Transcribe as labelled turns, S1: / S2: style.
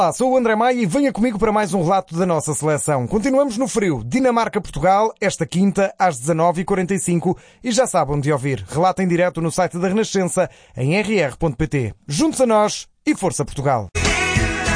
S1: Olá, sou o André Maia e venha comigo para mais um relato da nossa seleção. Continuamos no frio. Dinamarca-Portugal, esta quinta, às 19h45. E já sabe onde ouvir. Relata em direto no site da Renascença, em rr.pt. Juntos a nós e Força Portugal!